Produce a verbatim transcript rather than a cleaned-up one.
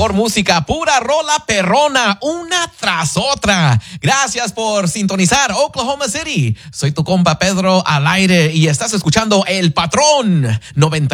mejor música, pura rola perrona, una tras otra. Gracias por sintonizar Oklahoma City. Soy tu compa Pedro al aire y estás escuchando El Patrón noventa